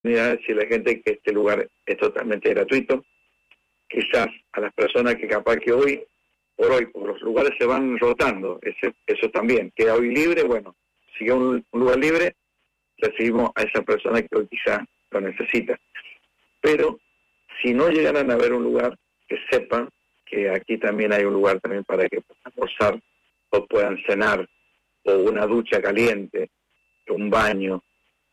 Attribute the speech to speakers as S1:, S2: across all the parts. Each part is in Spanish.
S1: decirle a la gente que este lugar es totalmente gratuito. Quizás a las personas que capaz que hoy por los lugares se van rotando, eso también, queda hoy libre, bueno, si hay un lugar libre, recibimos a esa persona que hoy quizás lo necesita. Pero si no llegaran a ver un lugar, que sepan que aquí también hay un lugar también para que puedan almorzar o puedan cenar, o una ducha caliente, un baño,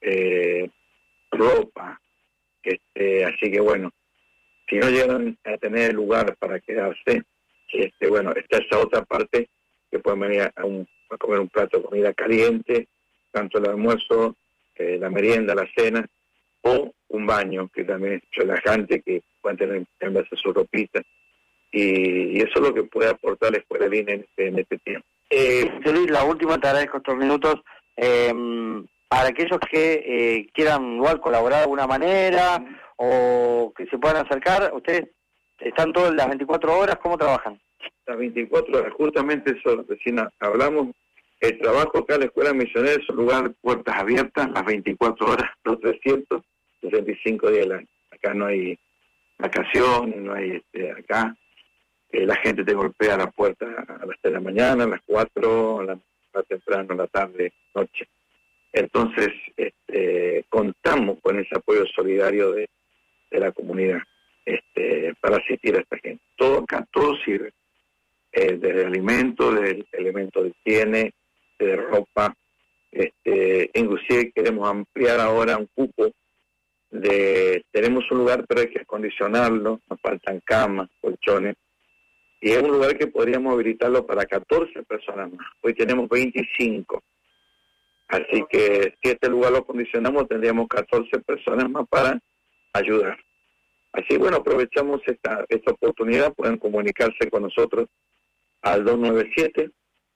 S1: ropa, así que bueno, si no llegan a tener lugar para quedarse, bueno, está esa otra parte que pueden venir a comer un plato de comida caliente, tanto el almuerzo, la merienda, la cena, o un baño que también es relajante, que pueden tener en vez de su ropita, y eso es lo que puede aportar la escuela Línea en este tiempo.
S2: Luis, la última, te agradezco estos minutos. Para aquellos que quieran igual colaborar de alguna manera o que se puedan acercar, ¿ustedes están todas las 24 horas? ¿Cómo trabajan?
S1: Las 24 horas, justamente eso recién hablamos. El trabajo acá en la Escuela Misionera es un lugar puertas abiertas las 24 horas, los 365 días del año. Acá no hay vacaciones, no hay acá. La gente te golpea la puerta a las 3 de la mañana, a las 4, más temprano, a la tarde, noche. Entonces, contamos con ese apoyo solidario de la comunidad para asistir a esta gente. Todo acá, todo sirve. Desde alimentos, desde elementos de higiene, de ropa. Inclusive queremos ampliar ahora un cupo. Tenemos un lugar, pero hay que acondicionarlo, nos faltan camas, colchones. Y es un lugar que podríamos habilitarlo para 14 personas más. Hoy tenemos 25. Así que si este lugar lo acondicionamos, tendríamos 14 personas más para ayudar. Así, bueno, aprovechamos esta oportunidad. Pueden comunicarse con nosotros al 297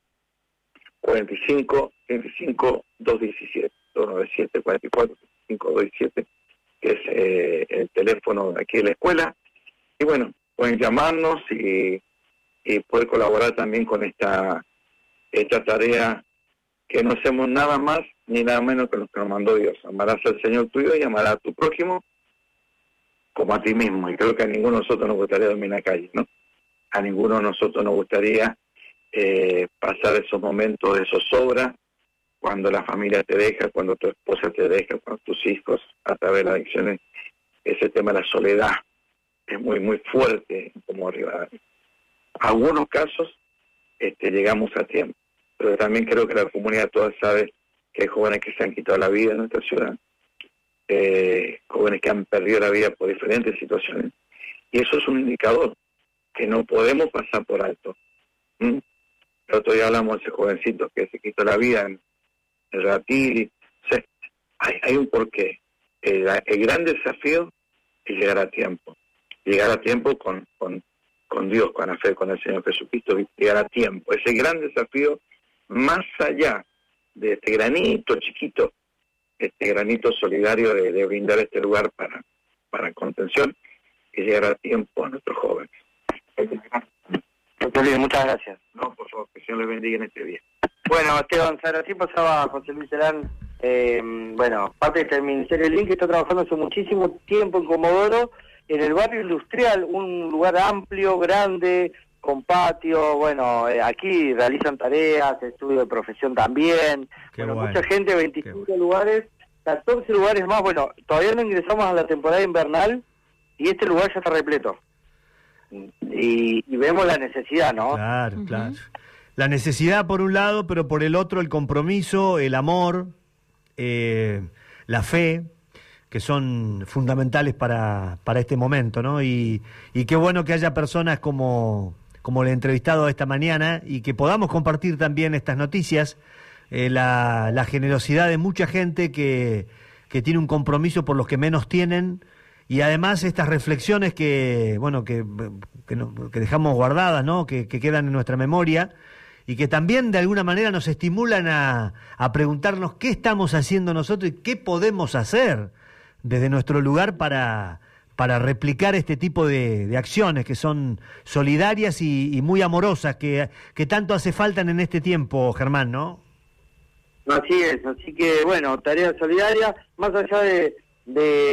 S1: 45 25 217 297 44 25 217, que es el teléfono de aquí de la escuela. Y bueno, pueden llamarnos y poder colaborar también con esta tarea, que no hacemos nada más ni nada menos que lo que nos mandó Dios. Amarás al Señor tuyo y amarás a tu prójimo como a ti mismo. Y creo que a ninguno de nosotros nos gustaría dormir en la calle, ¿no? A ninguno de nosotros nos gustaría pasar esos momentos de zozobra, cuando la familia te deja, cuando tu esposa te deja, cuando tus hijos, a través de las adicciones. Ese tema de la soledad es muy, muy fuerte como arriba. Algunos casos llegamos a tiempo, pero también creo que la comunidad toda sabe que hay jóvenes que se han quitado la vida en nuestra ciudad, jóvenes que han perdido la vida por diferentes situaciones, y eso es un indicador que no podemos pasar por alto. El otro día hablamos de ese jovencito que se quitó la vida en el Ratil. O sea, hay un porqué. El gran desafío es llegar a tiempo con Dios, con la fe, con el Señor Jesucristo, llegar a tiempo. Ese gran desafío, más allá de este granito chiquito, este granito solidario de brindar este lugar para contención, y llegar a tiempo a nuestros jóvenes.
S2: José Luis, muchas gracias.
S1: No, por favor, que el Señor les bendiga en este día.
S2: Bueno, Esteban Sara, así pasaba José Luis Terán, parte del Ministerio Link, que está trabajando hace muchísimo tiempo en Comodoro, en el barrio industrial, un lugar amplio, grande, con patio. Bueno, aquí realizan tareas, estudio de profesión también. Bueno, mucha gente, 25 lugares, 14 lugares más. Bueno, todavía no ingresamos a la temporada invernal y este lugar ya está repleto. Y vemos la necesidad, ¿no?
S3: Claro, claro. La necesidad por un lado, pero por el otro el compromiso, el amor, la fe, que son fundamentales para este momento, ¿no? Y qué bueno que haya personas como el entrevistado esta mañana, y que podamos compartir también estas noticias, la generosidad de mucha gente que tiene un compromiso por los que menos tienen, y además estas reflexiones que dejamos guardadas, ¿no? Que quedan en nuestra memoria, y que también de alguna manera nos estimulan a preguntarnos qué estamos haciendo nosotros y qué podemos hacer desde nuestro lugar para replicar este tipo de acciones que son solidarias y muy amorosas, que tanto hace falta en este tiempo, Germán, ¿no?
S2: Así es, así que bueno, tarea solidaria, más allá de de